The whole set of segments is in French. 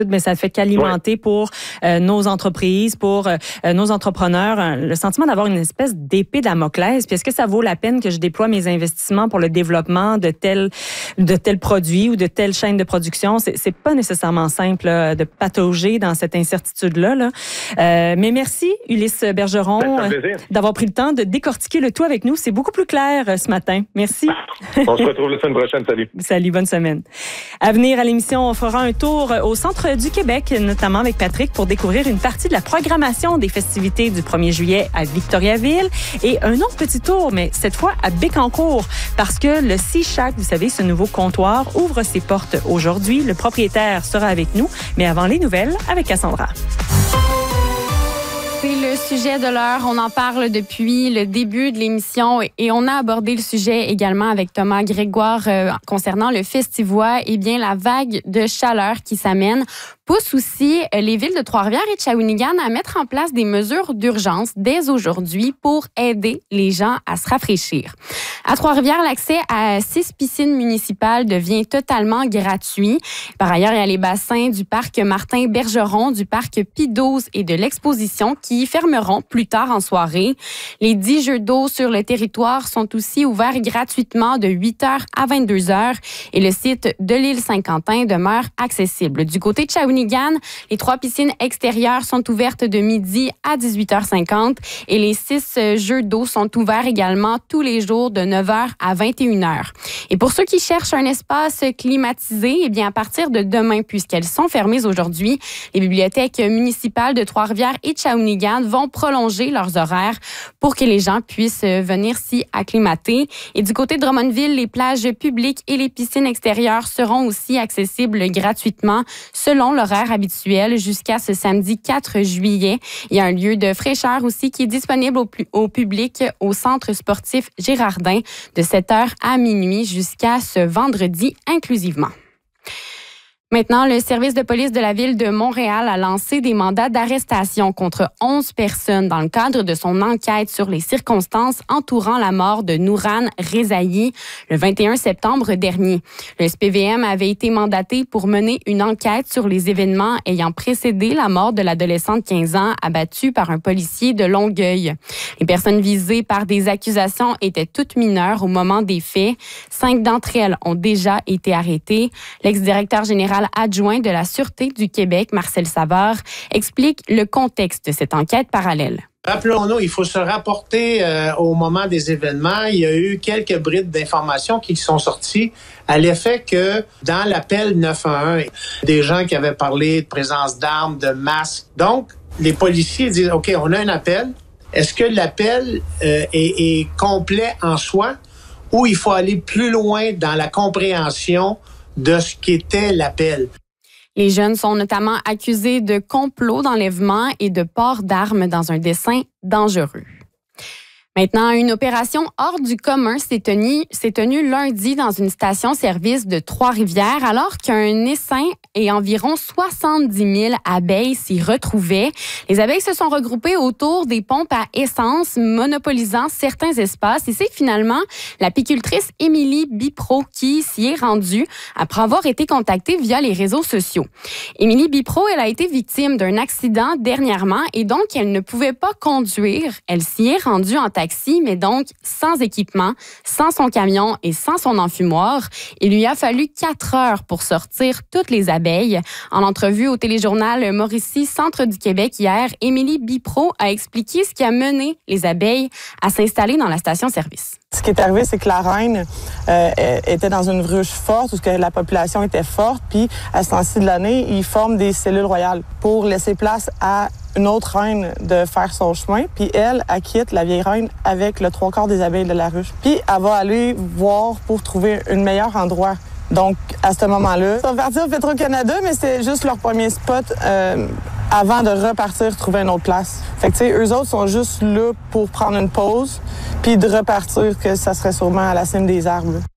mais ça fait qu'alimenter pour nos entreprises, pour nos entrepreneurs, le sentiment d'avoir une espèce d'épée Damoclès. Puis est-ce que ça vaut la peine que je déploie mes investissements pour le développement de tel produit ou de telle chaîne de production? C'est pas nécessairement simple là, de patauger dans cette incertitude-là. Là. Mais merci, Ulysse Bergeron, d'avoir pris le temps de décortiquer le tout avec nous. C'est beaucoup plus clair ce matin. Merci. On se retrouve la semaine prochaine. Salut. Salut, bonne semaine. À venir à l'émission, on fera un tour au centre du Québec, notamment avec Patrick, pour découvrir une partie de la programmation des festivités du 1er juillet à Victoriaville et un autre petit tour, mais cette fois à Bécancour, parce que le Sea Shack, vous savez, ce nouveau comptoir, ouvre ses portes aujourd'hui. Le propriétaire sera avec nous, mais avant les nouvelles, avec Cassandra. C'est le sujet de l'heure. On en parle depuis le début de l'émission et on a abordé le sujet également avec Thomas Grégoire concernant le Festivois. Eh bien, la vague de chaleur qui s'amène pousse aussi les villes de Trois-Rivières et de Shawinigan à mettre en place des mesures d'urgence dès aujourd'hui pour aider les gens à se rafraîchir. À Trois-Rivières, l'accès à 6 piscines municipales devient totalement gratuit. Par ailleurs, il y a les bassins du parc Martin-Bergeron, du parc Pie-XII et de l'Exposition qui fermeront plus tard en soirée. Les 10 jeux d'eau sur le territoire sont aussi ouverts gratuitement de 8h à 22h et le site de l'île Saint-Quentin demeure accessible. Du côté de Shawinigan, les 3 piscines extérieures sont ouvertes de midi à 18h50 et les 6 jeux d'eau sont ouverts également tous les jours de 9h à 21h. Et pour ceux qui cherchent un espace climatisé, eh bien à partir de demain, puisqu'elles sont fermées aujourd'hui, les bibliothèques municipales de Trois-Rivières et de Shawinigan vont prolonger leurs horaires pour que les gens puissent venir s'y acclimater. Et du côté de Drummondville, les plages publiques et les piscines extérieures seront aussi accessibles gratuitement selon l'horaire habituel jusqu'à ce samedi 4 juillet. Il y a un lieu de fraîcheur aussi qui est disponible au public au centre sportif Girardin de 7h à minuit jusqu'à ce vendredi inclusivement. Maintenant, le service de police de la ville de Montréal a lancé des mandats d'arrestation contre 11 personnes dans le cadre de son enquête sur les circonstances entourant la mort de Nourane Rezaï le 21 septembre dernier. Le SPVM avait été mandaté pour mener une enquête sur les événements ayant précédé la mort de l'adolescente de 15 ans abattue par un policier de Longueuil. Les personnes visées par des accusations étaient toutes mineures au moment des faits. 5 d'entre elles ont déjà été arrêtées. L'ex-directeur général adjoint de la Sûreté du Québec, Marcel Savard, explique le contexte de cette enquête parallèle. Rappelons-nous, il faut se rapporter au moment des événements. Il y a eu quelques brides d'informations qui sont sorties à l'effet que dans l'appel 911, des gens qui avaient parlé de présence d'armes, de masques. Donc, les policiers disent, OK, on a un appel. Est-ce que l'appel est complet en soi ou il faut aller plus loin dans la compréhension de ce qu'était l'appel? Les jeunes sont notamment accusés de complot d'enlèvement et de port d'armes dans un dessein dangereux. Maintenant, une opération hors du commun s'est tenue lundi dans une station-service de Trois-Rivières alors qu'un essaim et environ 70 000 abeilles s'y retrouvaient. Les abeilles se sont regroupées autour des pompes à essence, monopolisant certains espaces. Et c'est finalement l'apicultrice Émilie Bipro qui s'y est rendue après avoir été contactée via les réseaux sociaux. Émilie Bipro, elle a été victime d'un accident dernièrement et donc elle ne pouvait pas conduire. Elle s'y est rendue en taxi, mais donc sans équipement, sans son camion et sans son enfumoir. Il lui a fallu 4 heures pour sortir toutes les abeilles. En entrevue au téléjournal Mauricie, Centre du Québec hier, Émilie Bipro a expliqué ce qui a mené les abeilles à s'installer dans la station-service. Ce qui est arrivé, c'est que la reine était dans une ruche forte, où la population était forte, puis à ce temps-ci de l'année, ils forment des cellules royales pour laisser place à une autre reine de faire son chemin, puis elle quitte la vieille reine avec le 3/4 des abeilles de la ruche. Puis elle va aller voir pour trouver un meilleur endroit. Donc, à ce moment-là, ils sont partis au Petro-Canada, mais c'était juste leur premier spot avant de repartir trouver une autre place. Fait que, tu sais, eux autres sont juste là pour prendre une pause, puis de repartir, que ça serait sûrement à la cime des arbres.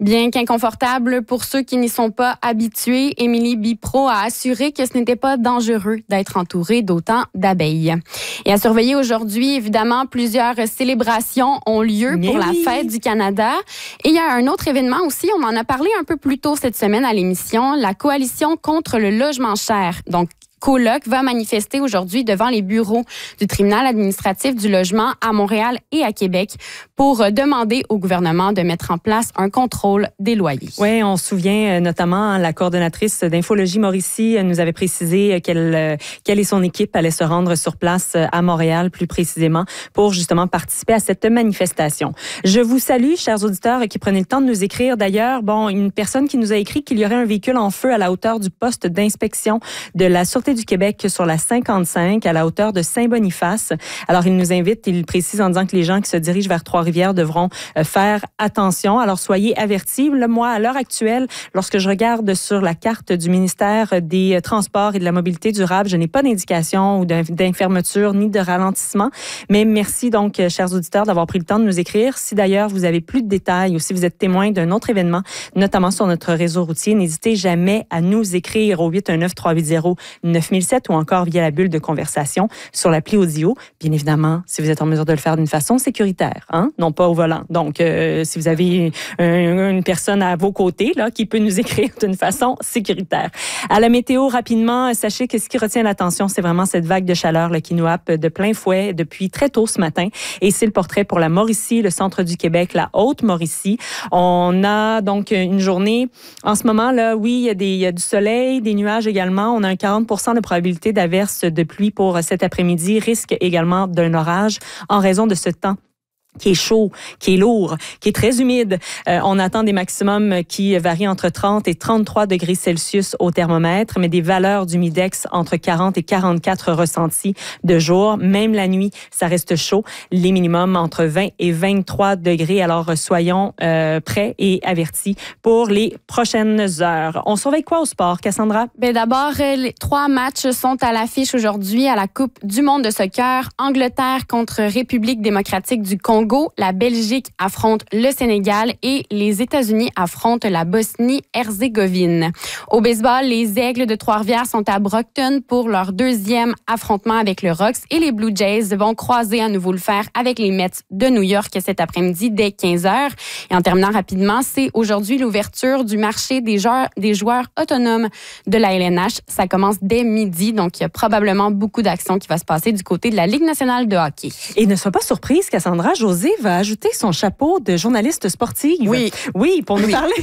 Bien qu'inconfortable pour ceux qui n'y sont pas habitués, Émilie Bipro a assuré que ce n'était pas dangereux d'être entouré d'autant d'abeilles. Et à surveiller aujourd'hui, évidemment, plusieurs célébrations ont lieu pour la Fête du Canada. Et il y a un autre événement aussi, on en a parlé un peu plus tôt cette semaine à l'émission, la Coalition contre le logement cher. Donc, Coloc va manifester aujourd'hui devant les bureaux du tribunal administratif du logement à Montréal et à Québec pour demander au gouvernement de mettre en place un contrôle des loyers. Oui, on se souvient notamment, la coordonnatrice d'Infologie Mauricie nous avait précisé qu'elle et son équipe allaient se rendre sur place à Montréal plus précisément pour justement participer à cette manifestation. Je vous salue, chers auditeurs qui prenez le temps de nous écrire. D'ailleurs, une personne qui nous a écrit qu'il y aurait un véhicule en feu à la hauteur du poste d'inspection de la Sûreté du Québec sur la 55 à la hauteur de Saint-Boniface. Alors, il nous invite, il précise en disant que les gens qui se dirigent vers Trois-Rivières devront faire attention. Alors, soyez avertis. Moi, à l'heure actuelle, lorsque je regarde sur la carte du ministère des Transports et de la Mobilité durable, je n'ai pas d'indication ou d'infermeture ni de ralentissement. Mais merci donc, chers auditeurs, d'avoir pris le temps de nous écrire. Si d'ailleurs vous avez plus de détails ou si vous êtes témoin d'un autre événement, notamment sur notre réseau routier, n'hésitez jamais à nous écrire au 819-380-9007 ou encore via la bulle de conversation sur l'appli audio. Bien évidemment, si vous êtes en mesure de le faire d'une façon sécuritaire, non pas au volant. Donc, si vous avez une personne à vos côtés là qui peut nous écrire d'une façon sécuritaire. À la météo, rapidement, sachez que ce qui retient l'attention, c'est vraiment cette vague de chaleur là, qui nous happe de plein fouet depuis très tôt ce matin. Et c'est le portrait pour la Mauricie, le centre du Québec, la Haute-Mauricie. On a donc une journée, en ce moment, là, oui, il y a du soleil, des nuages également. On a un 40% de probabilité d'averse de pluie pour cet après-midi. Risque également d'un orage en raison de ce temps qui est chaud, qui est lourd, qui est très humide. On attend des maximums qui varient entre 30 et 33 degrés Celsius au thermomètre, mais des valeurs d'humidex entre 40 et 44 ressentis de jour. Même la nuit, ça reste chaud. Les minimums entre 20 et 23 degrés. Alors, soyons prêts et avertis pour les prochaines heures. On surveille quoi au sport, Cassandra? D'abord, les 3 matchs sont à l'affiche aujourd'hui à la Coupe du monde de soccer. Angleterre contre République démocratique du Congo. La Belgique affronte le Sénégal et les États-Unis affrontent la Bosnie-Herzégovine. Au baseball, les Aigles de Trois-Rivières sont à Brockton pour leur 2e affrontement avec le Rocks et les Blue Jays vont croiser à nouveau le fer avec les Mets de New York cet après-midi dès 15h. Et en terminant rapidement, c'est aujourd'hui l'ouverture du marché des joueurs autonomes de la LNH. Ça commence dès midi, donc il y a probablement beaucoup d'actions qui va se passer du côté de la Ligue nationale de hockey. Et ne sois pas surprise, Cassandra, José va ajouter son chapeau de journaliste sportive. Oui, pour nous parler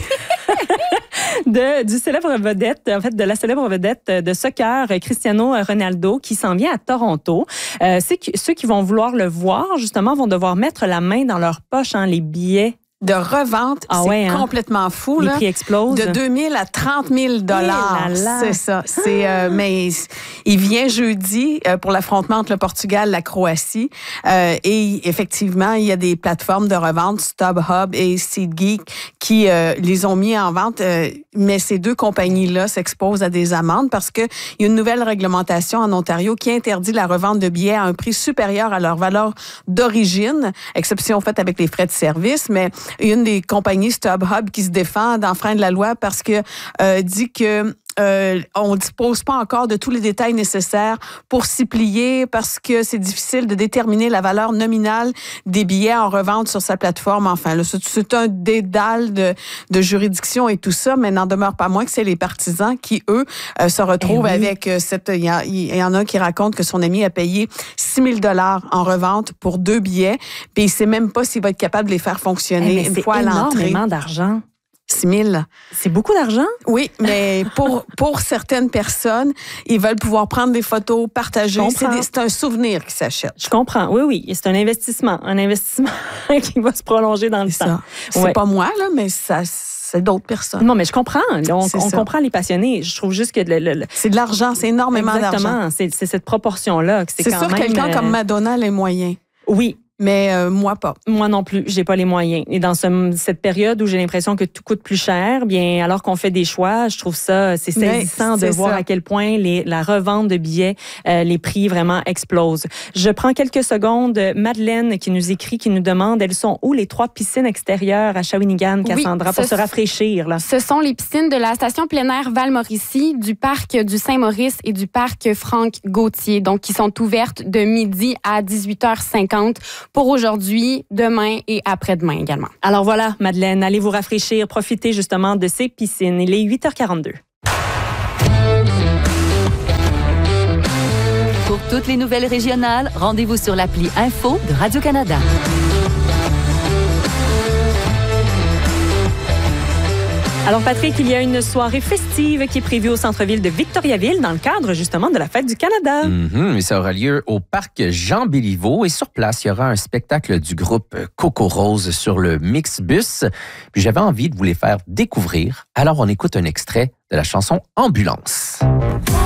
du célèbre vedette, en fait, de la célèbre vedette de soccer, Cristiano Ronaldo, qui s'en vient à Toronto. Ceux qui vont vouloir le voir, justement, vont devoir mettre la main dans leur poche, les billets de revente, c'est complètement fou. Les prix explosent. De 2 000 à 30 000 $. C'est ça. Mais il vient jeudi pour l'affrontement entre le Portugal et la Croatie. Et effectivement, il y a des plateformes de revente, StubHub et SeatGeek, qui les ont mis en vente. Mais ces 2 compagnies-là s'exposent à des amendes parce que il y a une nouvelle réglementation en Ontario qui interdit la revente de billets à un prix supérieur à leur valeur d'origine, exception faite avec les frais de service. Mais une des compagnies StubHub qui se défend d'enfreindre la loi parce que dit que on ne dispose pas encore de tous les détails nécessaires pour s'y plier parce que c'est difficile de déterminer la valeur nominale des billets en revente sur sa plateforme. Enfin, là, c'est un dédale de juridiction et tout ça, mais n'en demeure pas moins que c'est les partisans qui, eux, se retrouvent avec cette... Il y en a qui raconte que son ami a payé 6 000 $ en revente pour 2 billets, puis il ne sait même pas s'il va être capable de les faire fonctionner une fois à l'entrée. C'est énormément d'argent. 6 000. C'est beaucoup d'argent? Oui, mais pour certaines personnes, ils veulent pouvoir prendre des photos, partager. C'est un souvenir qui s'achète. Je comprends. Oui. C'est un investissement qui va se prolonger dans le temps. C'est pas moi, là, mais c'est d'autres personnes. Non, mais je comprends. On comprend les passionnés. Je trouve juste que... c'est de l'argent, c'est énormément d'argent. Exactement. C'est cette proportion-là. C'est sûr, quelqu'un comme Madonna a les moyens. Oui. Mais moi, pas. Moi non plus, j'ai pas les moyens. Et dans cette période où j'ai l'impression que tout coûte plus cher, bien alors qu'on fait des choix, je trouve ça, c'est saisissant de voir à quel point la revente de billets, les prix vraiment explosent. Je prends quelques secondes. Madeleine qui nous écrit, qui nous demande, elles sont où les 3 piscines extérieures à Shawinigan, Cassandra, pour se rafraîchir, là? Ce sont les piscines de la station plein air Val-Mauricie, du parc du Saint-Maurice et du parc Franck-Gauthier, donc qui sont ouvertes de midi à 18h50 pour aujourd'hui, demain et après-demain également. Alors voilà, Madeleine, allez vous rafraîchir, profitez justement de ces piscines. Il est 8h42. Pour toutes les nouvelles régionales, rendez-vous sur l'appli Info de Radio-Canada. Alors Patrick, il y a une soirée festive qui est prévue au centre-ville de Victoriaville dans le cadre justement de la Fête du Canada. Et ça aura lieu au parc Jean-Béliveau et sur place, il y aura un spectacle du groupe Coco Rose sur le Mixbus. Puis j'avais envie de vous les faire découvrir. Alors on écoute un extrait de la chanson Ambulance.